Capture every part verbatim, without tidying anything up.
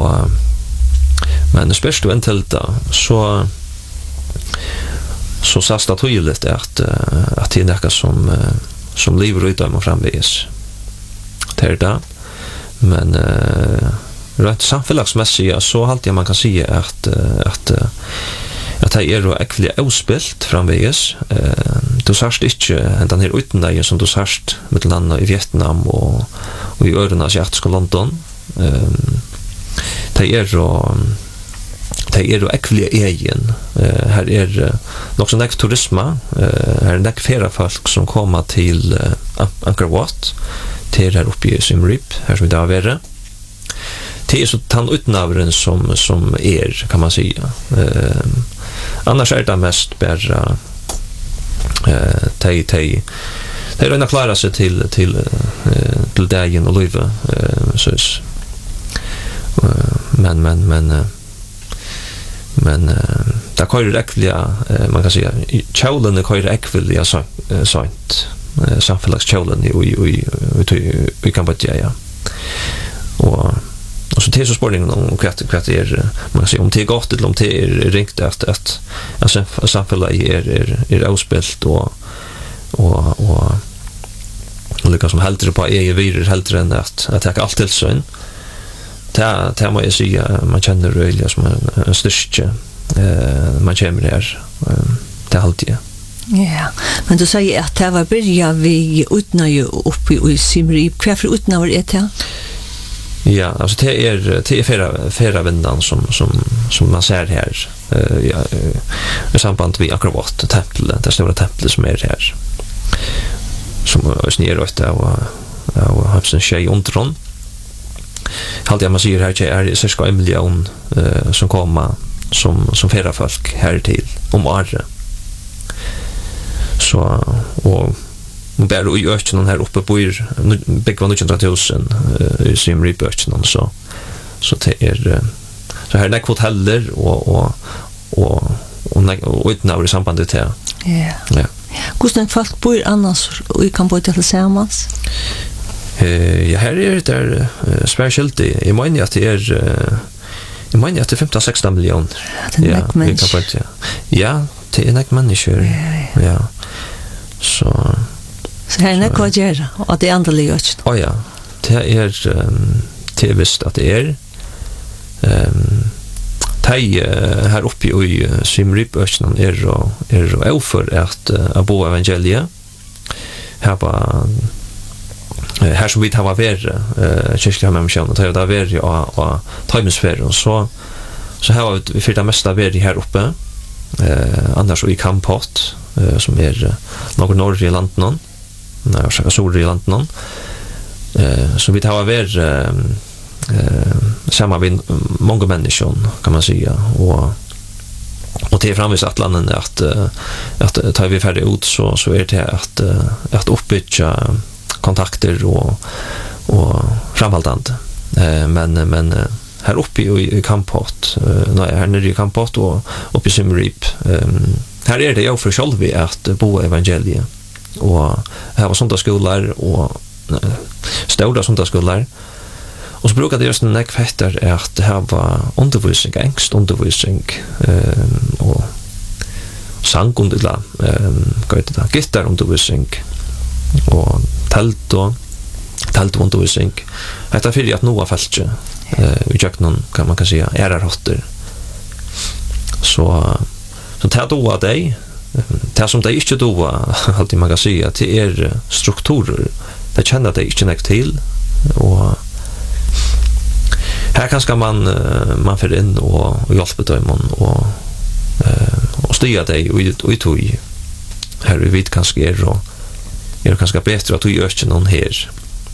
och men spärst du en till då så så sasta tydligt att att det är något som som lever ut dem framvis. Det är det. Men eh rätt samfällagsmässigt så halt jag man kan säga att att att det är då äckligt avspilt framvis. Eh du särskilt inte den här utan där som du särskilt med landa i Vietnam och och i öarna asiatiska London. Eh det är då det är då äckligt egen. Eh här är också näck turisma. Eh här är näck flera folk som kommer till uh, Angkor Wat till här uppe i Siem Reap här som vi där är. Det är så tant utnavren som som är kan man säga. Eh annars är det mest bara eh tej tej det är en klara sig till till eh, till dagen och livet eh, så uh, men men men uh, men uh, där kör det äckliga uh, man kan säga chaulen det kör det äckliga så sånt uh, samfällags chaulen i i i i Kambodja ja och och så till så spårningen om kvart kvart är man kan säga om det är gott eller om det är ringt att att alltså samfällag är är är avspelt och och och och liksom helt på egen vidare helt än att att ta allt till sån. Ta ta man ju säga man känner det som en, en styrka eh man kommer där det alltid. Ja, men du säger att det var börja vi utna ju uppe i Siem Reap. Varför utna var det här? Ja, alltså det är det är flera flera vändan som som som man ser här. Eh ja, i samband med Angkor Wat templet, det stora templet som är här. Som är neråt och och har sen tjej underon. Halt jag man säger här är det cirka en miljon eh, som kommer som som flera folk här till om året. Så och bara i öknen här uppe på er bäck var nittonhundra tusen i Siem Reap öknen så så det är så här näck hoteller och och och och och utnavr i samband med det. Ja. Ja. Hur folk bor annars i Kambodja tillsammans? Eh ja, här är det där uh, speciellt i menar att det är uh, i menar att det är femton sexton miljoner. Ja, i Kambodja. Ja, det är näck människor. Ja. Ja. Så så här är det kvar och det andra ligger. Ja ja. Det är um, det visst att det är ehm tej uh, här uppe i uh, Siem Reap öknen är och är och över att uh, bo evangelia. Här på här som vi tar var värre eh kyrkliga människor tar det värre och och timesfären så så här har vi för det mesta värre här uppe eh annars i Kampot eh, som är eh, något norr i landet när jag ska sol i landet eh så vi tar var värre eh samma vid många människor kan man säga och och det är framvis att landet att att tar vi färdigt ut så så är det att att uppbygga kontakter och och framhållande. Eh, men men här uppe i, i Kampot, eh, nej här nere i Kampot och uppe i Siem Reap. Eh, här är det jag för själv vi att bo evangelie. Och här var sånt skolor och eh, stora sånt skolor. Och så brukar det just en nekfetter är att det här var undervisning, engst undervisning eh, och sang under eh, det gitarrundervisning och telt och teltundervisning. Detta för att nå fältet eh i Jacknon kan man kan säga är det hotter. Så så tar då dig det som det inte då alltid man kan säga att det är strukturer. Det känner det inte näkt till och här kan ska man man för in och och hjälpa dem och och styra dig och och tog här vi vet kanske är och är det kanske bättre att du gör inte någon här.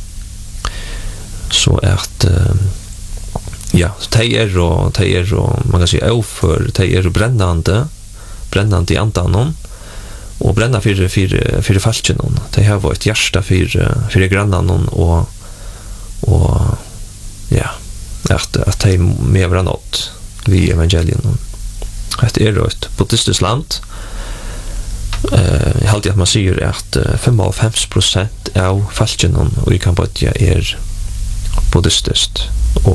Så att uh, ja, tejer och tejer och man kan säga för tejer brännande brännande i antanon och bränna för för för falchen. Det har varit hjärta för för grannarna och och ja, att att det mer än något vi evangelien. Det är ett buddhistiskt land. Eh, jag håller att man säger att fem procent av falchen och i Kambodja är buddhistiskt.